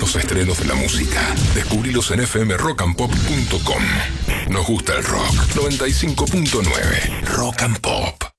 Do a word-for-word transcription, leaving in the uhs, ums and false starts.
los estrenos de la música. Descubrilos en f m rock and pop punto com. Nos gusta el rock. noventa y cinco punto nueve Rock and Pop.